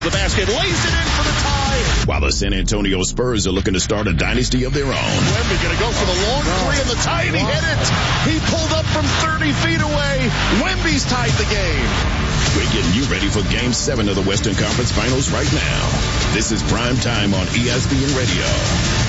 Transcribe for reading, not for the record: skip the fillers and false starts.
The basket lays it in for the tie. While the San Antonio Spurs are looking to start a dynasty of their own. Wemby going to go for the long three and the tie, and he hit it. He pulled up from 30 feet away. Wemby's tied the game. We're getting you ready for Game 7 of the Western Conference Finals right now. This is Prime Time on ESPN Radio.